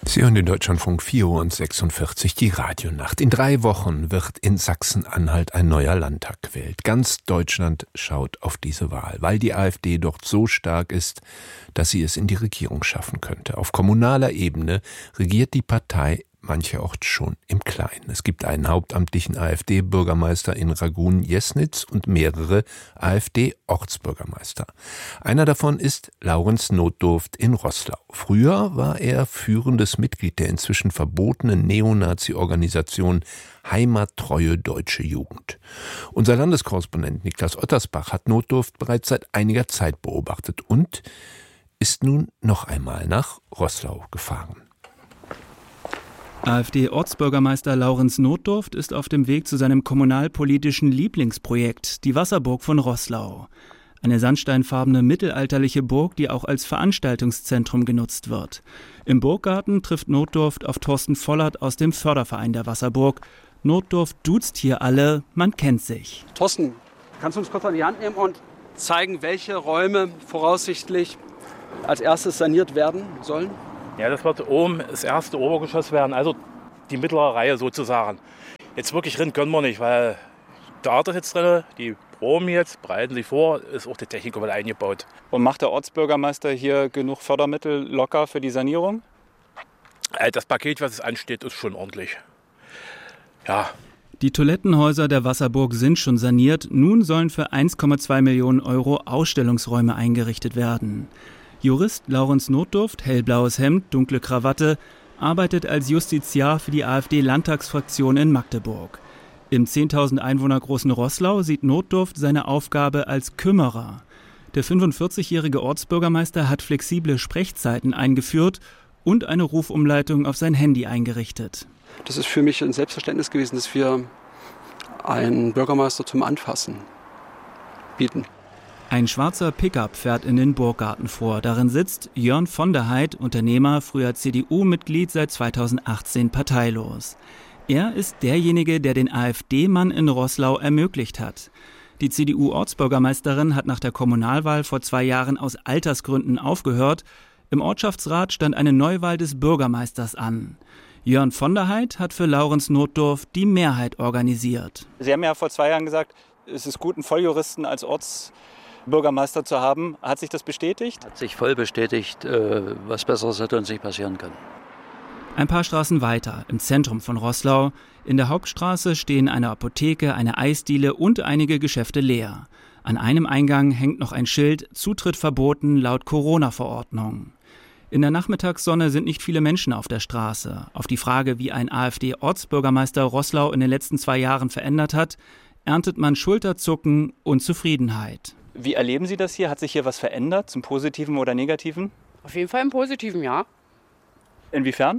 Sie hören den Deutschlandfunk 4:46 Uhr, die Radionacht. In 3 Wochen wird in Sachsen-Anhalt ein neuer Landtag gewählt. Ganz Deutschland schaut auf diese Wahl, weil die AfD dort so stark ist, dass sie es in die Regierung schaffen könnte. Auf kommunaler Ebene regiert die Partei mancherorts schon im Kleinen. Es gibt einen hauptamtlichen AfD-Bürgermeister in Ragun-Jesnitz und mehrere AfD-Ortsbürgermeister. Einer davon ist Laurens Notdurft in Roßlau. Früher war er führendes Mitglied der inzwischen verbotenen Neonazi-Organisation Heimattreue Deutsche Jugend. Unser Landeskorrespondent Niklas Ottersbach hat Notdurft bereits seit einiger Zeit beobachtet und ist nun noch einmal nach Roßlau gefahren. AfD-Ortsbürgermeister Laurens Notdurft ist auf dem Weg zu seinem kommunalpolitischen Lieblingsprojekt, die Wasserburg von Roßlau. Eine sandsteinfarbene mittelalterliche Burg, die auch als Veranstaltungszentrum genutzt wird. Im Burggarten trifft Notdurft auf Thorsten Vollert aus dem Förderverein der Wasserburg. Notdurft duzt hier alle, man kennt sich. Thorsten, kannst du uns kurz an die Hand nehmen und zeigen, welche Räume voraussichtlich als erstes saniert werden sollen? Ja, das wird oben das erste Obergeschoss werden, also die mittlere Reihe sozusagen. Jetzt wirklich rein können wir nicht, weil Theater jetzt drin, die proben jetzt, bereiten sich vor, ist auch die Technik mal eingebaut. Und macht der Ortsbürgermeister hier genug Fördermittel locker für die Sanierung? Das Paket, was es ansteht, ist schon ordentlich. Ja. Die Toilettenhäuser der Wasserburg sind schon saniert. Nun sollen für 1,2 Millionen Euro Ausstellungsräume eingerichtet werden. Jurist Laurens Notdurft, hellblaues Hemd, dunkle Krawatte, arbeitet als Justiziar für die AfD-Landtagsfraktion in Magdeburg. Im 10.000 Einwohner großen Roßlau sieht Notdurft seine Aufgabe als Kümmerer. Der 45-jährige Ortsbürgermeister hat flexible Sprechzeiten eingeführt und eine Rufumleitung auf sein Handy eingerichtet. Das ist für mich ein Selbstverständnis gewesen, dass wir einen Bürgermeister zum Anfassen bieten. Ein schwarzer Pickup fährt in den Burggarten vor. Darin sitzt Jörn von der Heid, Unternehmer, früher CDU-Mitglied, seit 2018 parteilos. Er ist derjenige, der den AfD-Mann in Roßlau ermöglicht hat. Die CDU-Ortsbürgermeisterin hat nach der Kommunalwahl vor 2 Jahren aus Altersgründen aufgehört. Im Ortschaftsrat stand eine Neuwahl des Bürgermeisters an. Jörn von der Heid hat für Laurens Notdurft die Mehrheit organisiert. Sie haben ja vor 2 Jahren gesagt, es ist gut, einen Volljuristen als Ortsbürgermeister zu haben. Hat sich das bestätigt? Hat sich voll bestätigt. Was Besseres hätte uns nicht passieren können. Ein paar Straßen weiter, im Zentrum von Roßlau, in der Hauptstraße stehen eine Apotheke, eine Eisdiele und einige Geschäfte leer. An einem Eingang hängt noch ein Schild, Zutritt verboten laut Corona-Verordnung. In der Nachmittagssonne sind nicht viele Menschen auf der Straße. Auf die Frage, wie ein AfD-Ortsbürgermeister Roßlau in den letzten 2 Jahren verändert hat, erntet man Schulterzucken und Zufriedenheit. Wie erleben Sie das hier? Hat sich hier was verändert, zum Positiven oder Negativen? Auf jeden Fall im Positiven, ja. Inwiefern?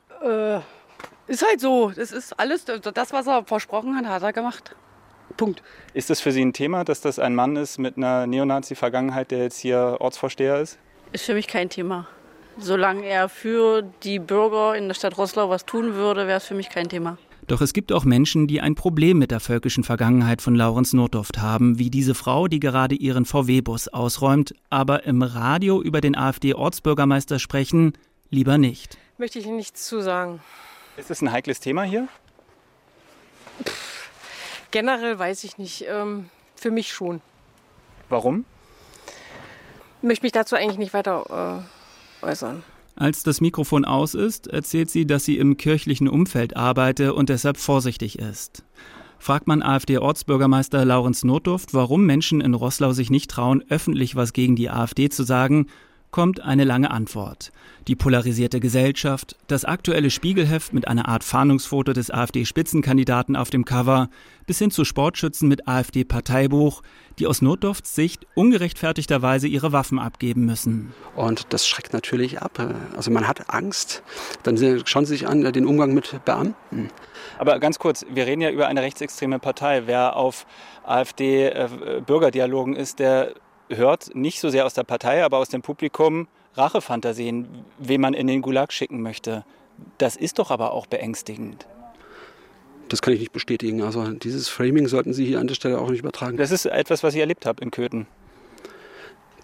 Ist halt so. Das ist alles, das, was er versprochen hat, hat er gemacht. Punkt. Ist das für Sie ein Thema, dass das ein Mann ist mit einer Neonazi-Vergangenheit, der jetzt hier Ortsvorsteher ist? Ist für mich kein Thema. Solange er für die Bürger in der Stadt Roßlau was tun würde, wäre es für mich kein Thema. Doch es gibt auch Menschen, die ein Problem mit der völkischen Vergangenheit von Laurens Notdurft haben, wie diese Frau, die gerade ihren VW-Bus ausräumt, aber im Radio über den AfD-Ortsbürgermeister sprechen, lieber nicht. Möchte ich nichts zu sagen. Ist das ein heikles Thema hier? Generell weiß ich nicht. Für mich schon. Warum? Ich möchte mich dazu eigentlich nicht weiter äußern. Als das Mikrofon aus ist, erzählt sie, dass sie im kirchlichen Umfeld arbeite und deshalb vorsichtig ist. Fragt man AfD-Ortsbürgermeister Laurens Notdurft, warum Menschen in Roßlau sich nicht trauen, öffentlich was gegen die AfD zu sagen, kommt eine lange Antwort. Die polarisierte Gesellschaft, das aktuelle Spiegelheft mit einer Art Fahndungsfoto des AfD-Spitzenkandidaten auf dem Cover, bis hin zu Sportschützen mit AfD-Parteibuch, die aus Notdurfts Sicht ungerechtfertigterweise ihre Waffen abgeben müssen. Und das schreckt natürlich ab. Also man hat Angst. Dann schauen Sie sich an, den Umgang mit Beamten. Aber ganz kurz, wir reden ja über eine rechtsextreme Partei. Wer auf AfD-Bürgerdialogen ist, der hört nicht so sehr aus der Partei, aber aus dem Publikum Rachefantasien, wen man in den Gulag schicken möchte. Das ist doch aber auch beängstigend. Das kann ich nicht bestätigen. Also dieses Framing sollten Sie hier an der Stelle auch nicht übertragen. Das ist etwas, was ich erlebt habe in Köthen.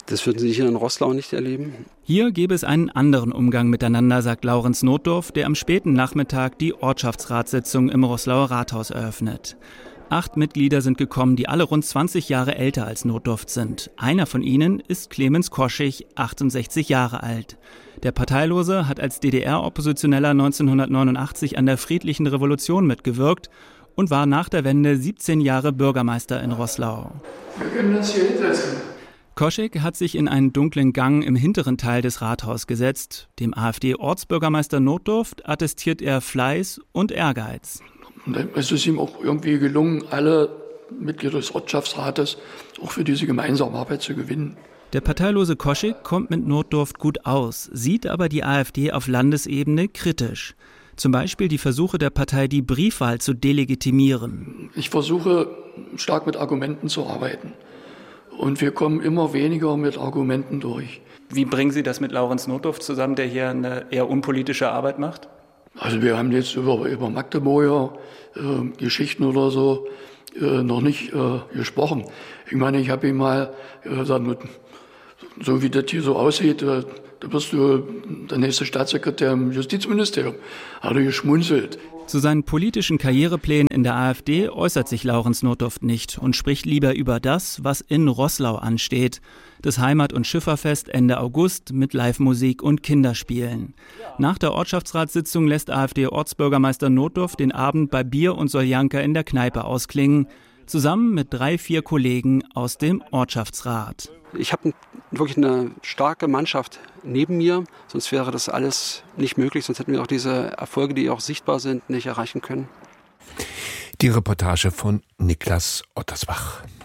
Das würden Sie hier in Roßlau nicht erleben. Hier gäbe es einen anderen Umgang miteinander, sagt Laurens Notdurft, der am späten Nachmittag die Ortschaftsratssitzung im Roßlauer Rathaus eröffnet. 8 Mitglieder sind gekommen, die alle rund 20 Jahre älter als Notdurft sind. Einer von ihnen ist Clemens Koschig, 68 Jahre alt. Der Parteilose hat als DDR-Oppositioneller 1989 an der friedlichen Revolution mitgewirkt und war nach der Wende 17 Jahre Bürgermeister in Roßlau. Wir können uns hier hinsetzen. Koschig hat sich in einen dunklen Gang im hinteren Teil des Rathaus gesetzt. Dem AfD-Ortsbürgermeister Notdurft attestiert er Fleiß und Ehrgeiz. Und es ist ihm auch irgendwie gelungen, alle Mitglieder des Ortschaftsrates auch für diese gemeinsame Arbeit zu gewinnen. Der parteilose Koschig kommt mit Notdurft gut aus, sieht aber die AfD auf Landesebene kritisch. Zum Beispiel die Versuche der Partei, die Briefwahl zu delegitimieren. Ich versuche stark mit Argumenten zu arbeiten. Und wir kommen immer weniger mit Argumenten durch. Wie bringen Sie das mit Laurens Notdurft zusammen, der hier eine eher unpolitische Arbeit macht? Also wir haben jetzt über Magdeburger Geschichten oder so noch nicht gesprochen. Ich meine, ich habe ihm mal gesagt, so wie das hier so aussieht, da wirst du der nächste Staatssekretär im Justizministerium. Hat er geschmunzelt. Zu seinen politischen Karriereplänen in der AfD äußert sich Laurens Notdurft nicht und spricht lieber über das, was in Roßlau ansteht. Das Heimat- und Schifferfest Ende August mit Live-Musik und Kinderspielen. Nach der Ortschaftsratssitzung lässt AfD-Ortsbürgermeister Notdurft den Abend bei Bier und Soljanka in der Kneipe ausklingen, zusammen mit 3-4 Kollegen aus dem Ortschaftsrat. Ich habe wirklich eine starke Mannschaft neben mir, sonst wäre das alles nicht möglich, sonst hätten wir auch diese Erfolge, die auch sichtbar sind, nicht erreichen können. Die Reportage von Niklas Ottersbach.